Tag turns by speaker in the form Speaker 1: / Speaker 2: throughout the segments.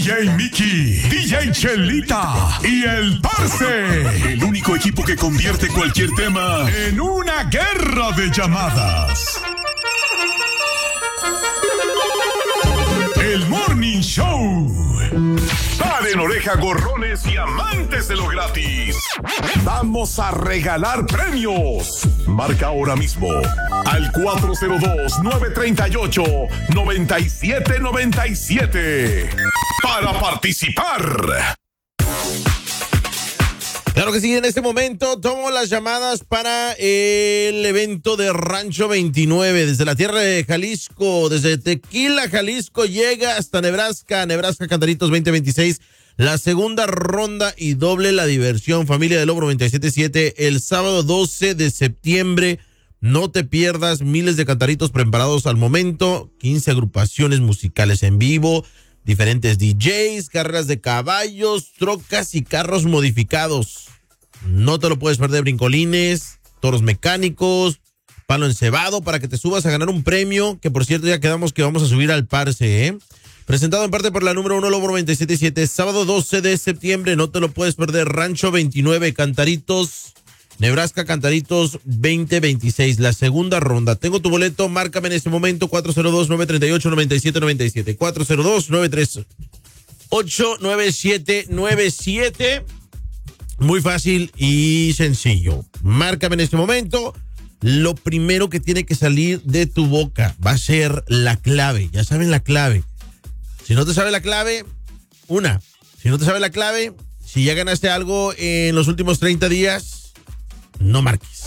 Speaker 1: DJ Mickey, DJ Chelita y el Parce. El único equipo que convierte cualquier tema en una guerra de llamadas. El Morning Show. Paren oreja, gorrones y amantes de lo gratis. Vamos a regalar premios. Marca ahora mismo al 402-938-9797 para participar.
Speaker 2: Claro que sí, en este momento tomo las llamadas para el evento de Rancho 29, desde la tierra de Jalisco, desde Tequila, Jalisco, llega hasta Nebraska, Nebraska Cantaritos 2026, la segunda ronda y doble la diversión, familia del Lobo 97.7, el sábado 12 de septiembre, no te pierdas, miles de cantaritos preparados al momento, 15 agrupaciones musicales en vivo, diferentes DJs, carreras de caballos, trocas y carros modificados. No te lo puedes perder, brincolines, toros mecánicos, palo encebado para que te subas a ganar un premio, que por cierto ya quedamos que vamos a subir al Parce, ¿eh? Presentado en parte por la número 1 Lobo 97.7, sábado 12 de septiembre, no te lo puedes perder, Rancho 29, Cantaritos, Nebraska Cantaritos 2026, la segunda ronda. Tengo tu boleto, márcame en este momento 402-938-9797, 402-938-9797. Muy fácil y sencillo. Márcame en este momento. Lo primero que tiene que salir de tu boca va a ser la clave. Ya saben la clave. Si no te sabe la clave, una. Si no te sabe la clave, si ya ganaste algo en los últimos 30 días, no marques.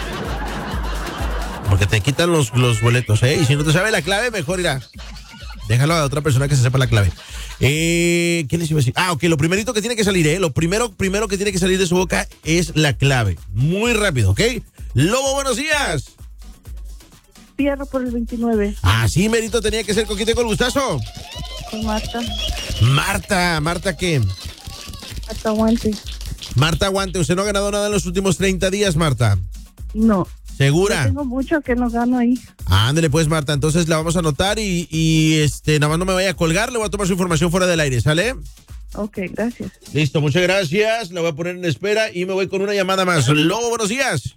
Speaker 2: Porque te quitan los boletos, ¿eh? Y si no te sabe la clave, mejor irá. Déjalo a otra persona que se sepa la clave. ¿Qué les iba a decir? Ok, lo primerito que tiene que salir, lo primero que tiene que salir de su boca es la clave. Muy rápido, ¿ok? Lobo, buenos días.
Speaker 3: Cierro por el 29.
Speaker 2: Sí, merito, tenía que ser. ¿Con quién tengo el gustazo?
Speaker 3: Con Marta.
Speaker 2: ¿Marta qué?
Speaker 3: Marta Guante.
Speaker 2: Marta Guante, ¿usted no ha ganado nada en los últimos 30 días, Marta?
Speaker 3: No.
Speaker 2: ¿Segura?
Speaker 3: Yo tengo mucho que no gano ahí.
Speaker 2: Ándale pues, Marta, entonces la vamos a anotar y nada más no me vaya a colgar, le voy a tomar su información fuera del aire, ¿sale?
Speaker 3: Ok, gracias.
Speaker 2: Listo, muchas gracias, la voy a poner en espera y me voy con una llamada más. Lobo, buenos días.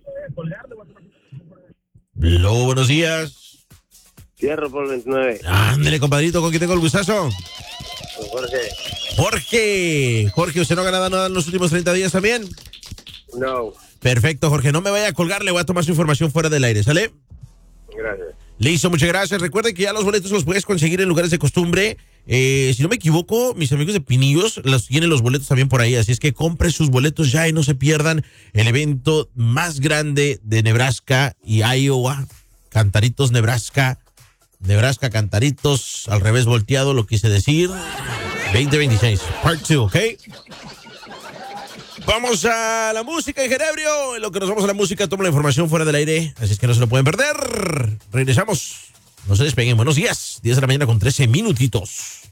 Speaker 2: Lobo, buenos días.
Speaker 4: Cierro por el 29.
Speaker 2: Ándale, compadrito, ¿con quién tengo el gustazo?
Speaker 4: Con Jorge.
Speaker 2: Jorge, ¿usted no ha ganado nada en los últimos 30 días también?
Speaker 4: No.
Speaker 2: Perfecto, Jorge, no me vaya a colgar, le voy a tomar su información fuera del aire, ¿sale?
Speaker 4: Gracias.
Speaker 2: Listo, muchas gracias. Recuerden que ya los boletos los puedes conseguir en lugares de costumbre. Si no me equivoco, mis amigos de Pinillos tienen los boletos también por ahí. Así es que compren sus boletos ya y no se pierdan el evento más grande de Nebraska y Iowa. Cantaritos Nebraska. Nebraska Cantaritos, al revés volteado, lo quise decir. 2026, part 2, ¿ok? Vamos a la música, Ingenebrio. En lo que nos vamos a la música, toma la información fuera del aire. Así es que no se lo pueden perder. Regresamos. No se despeguen. Buenos días. 10 de la mañana con 13 minutitos.